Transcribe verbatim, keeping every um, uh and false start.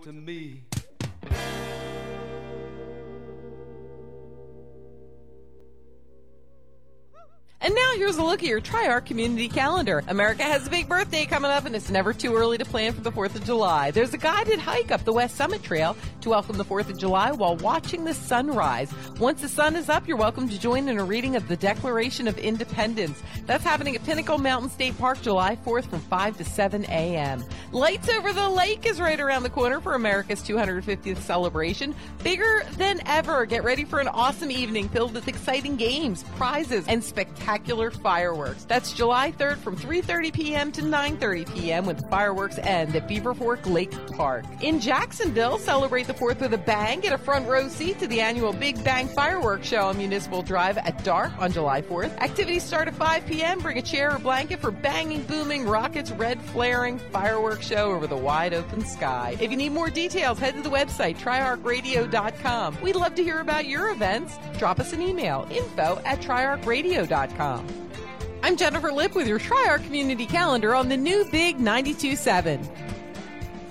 to me. And now here's a look at your TriArc community calendar. America has a big birthday coming up, and it's never too early to plan for the fourth of July. There's a guided hike up the West Summit Trail to welcome the fourth of July while watching the sunrise. Once the sun is up, you're welcome to join in a reading of the Declaration of Independence. That's happening at Pinnacle Mountain State Park July fourth from five to seven a.m. Lights Over the Lake is right around the corner for America's two hundred fiftieth celebration. Bigger than ever. Get ready for an awesome evening filled with exciting games, prizes, and spectacular fireworks. That's July third from three thirty p.m. to nine thirty p.m. when the fireworks end at Beaver Fork Lake Park. In Jacksonville, celebrate the fourth with a bang. Get a front row seat to the annual Big Bang Fireworks Show on Municipal Drive at dark on July fourth. Activities start at five p.m. Bring a chair or blanket for banging, booming, rockets, red flaring fireworks show over the wide open sky. If you need more details, head to the website, tri arc radio dot com. We'd love to hear about your events. Drop us an email, info at tri arc radio dot com. I'm Jennifer Lipp with your TriArc Community Calendar on the new Big ninety-two point seven.